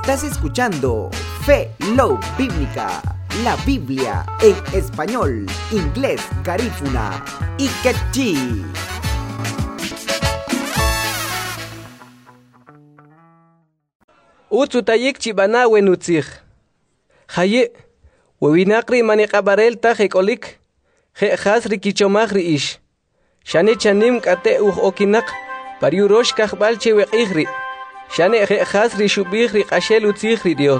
Estás escuchando Fe Love Bíblica, la Biblia en español, inglés, garífuna y quechí. Utsutayik chibana wenutzig. Haye, wewinakri maniqabarel tajekolik, je hasri kichomagri ish. Shane chanim kate okinak, pariurosh kahbal cheweqigri. Shane je hasri shubigri qashel utzigri Dios.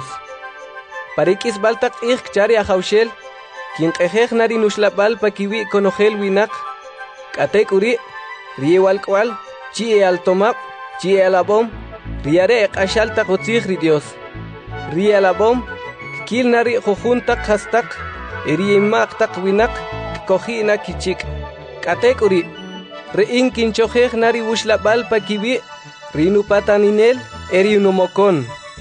Parikis baltak ig chari ahaushel, quien qejej nari nushlabal pakiwi konogel winak. Kate kuri, riewalkwal, chie altomap, chie alabom. Riare qashalta qotzigri Dios. Rialabom, kil nari jujuntak hastak, eriimak winak, kojina kichik. Katekuri, rein kinchojej nari wushlabal pakiwi, rinu pataninel, eriunomokon.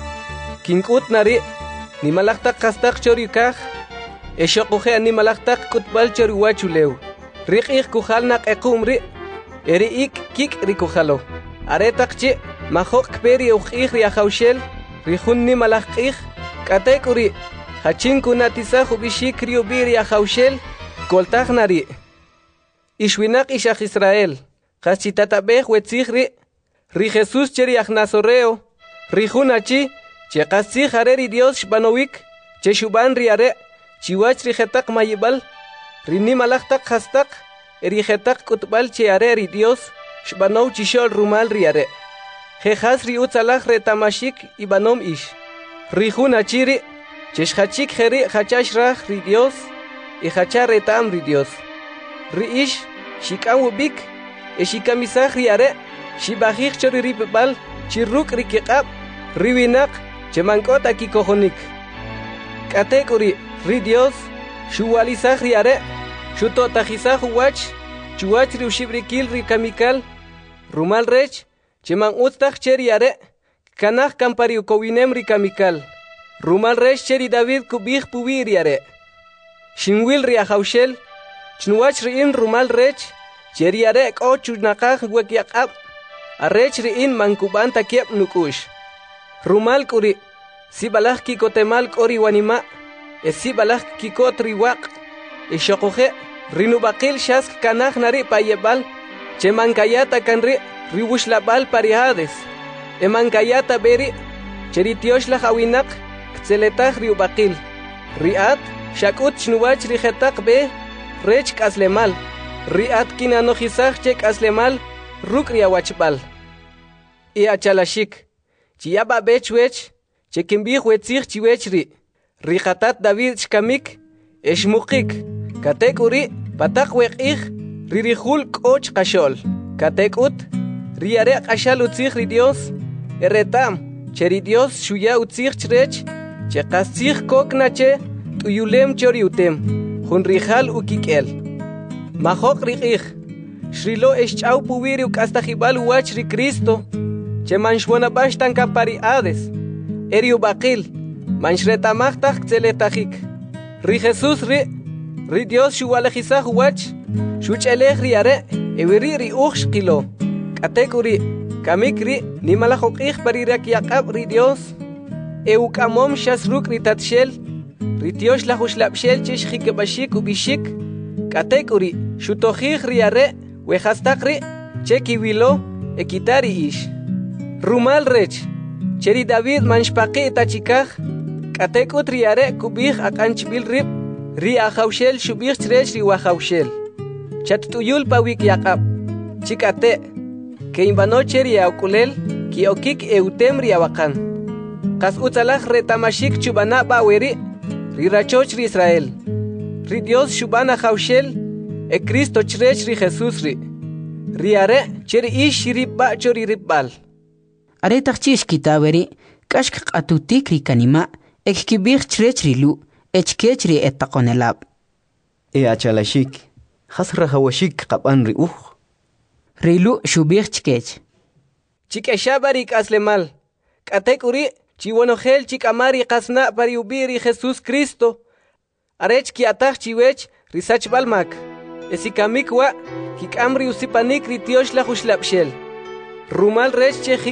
Kinkut nari, ni malaktak hastak chorikaj, eshokoje ni malaktak kutbal choriwachulew. Rikik kujalnak ekumri, eriik kik rikujalo. Aretakchi, mahok peri ukhiri ahaushel, rihunni malakik, katekuri, hachinku natisa hubishikri ubiri ahaushel, koltagnari. Ishwinak ishach Israel, kachitatabeh wetzigri, ri Jesus cheri ahnazoreo, rihunachi, che kasig hareri Dios shbanowik, che shuban riare, chiwach rihetak mayibal, rini malaktak hastak, erihetak kutbal che areri Dios, shbanow chishol rumal riare. Jejas riutzalaj retamashik ibanom ish. Rijuna chiri, cheshachik jeri hachash raj ri Dios, y hachar retam ri Dios. Riish, shikawubik, e shikamisaj riare, shibajik chori ripebal, chirruk rikikab, riwinak, chemankota kikojonik. Katekuri, ri Dios, shuwalizaj riare, shutotajizaj uwach, chuwach riushibrikil rikamikal, rumal rech, Cheman uttak cheri are, kanach kampariu kowinem rikamikal. Rumal resh cheri David kubih pubiri are. Shinwil riahaushel, chnuach riin rumal rech, cheri are ko chunakaj wekiakab. Arech riin mankuban takiep nukush. Rumal kuri, si balaj kikotemal kori wanima, si balaj kikot riwak, shokoje, rinubakil shask kanach nari payebal, cheman kayata kanri, riwushlabal parihades. Emankayata beri, cheritioshla hawinak, ktzeletach riubakil. Riat, shakut shnuwach rijetak be, rech kaslemal. Riat kinanojizach chek aslemal, ruk riawachbal. Achalashik, chiaba bechwech, chekimbih wetzich chiwechri. Rijatat David shkamik, eshmukik. Katekuri, patak wekich, ririhul koch kashol. Katekut, riare qashal utzig ri Dios, eretam, cheri Dios shuya utzig chrech, che qasig koknache, tuyulem chori utem, hunrijal ukikel. Mahok rikich, shrilo eschau puwiri ukastajibal uwach ri Cristo, che manshwonabash tan kapariades, eriu bakil, manshretamachtak ktzeletachik. Ri Jesus ri Dios shuwalejizaj uwach, shuchelej riare, ewiri ri uxkilo. Katekuri, kamikri, ni malajokij parirak yakab ri Dios. Eukamom shasruk ri tatshel, ri Dios lahuslapshel chish hikebashik ubishik. Katekuri, shutojij riare, wehastakri, chekiwilo, ekitari ish. Rumal rech, cheri David manshpaki tachikaj. Katekut riare kubij akanchbil rib, ri ahaushel shubij chrech ri wahaushel. Chattuyul pawik yakab, chikate. Que imbanoche riaukulel, ki okik eutem riawakan. Kas utzalaj retamashik chubana baweri, rirachoch ri Israel. Ri Dios shubana haushel, e Cristo chrech ri Jesus ri. Riare, cheri ish ribba chori ribbal. Aretak chish kitaweri, kashk atutik ri kanima, ekibir chrech rilu, echkech ri etakonelab. Achalashik, hasra hawashik qaban ri Rilu shubir chkech. Chikeshabarik aslemal. Katekuri, chiwonogel chikamari kasna pariubiri Jesus Cristo. Arech kiatach chiwech risach balmak. Esikamikwa, hikamri usipanik ritiosh la hushlapshel. Rumal rech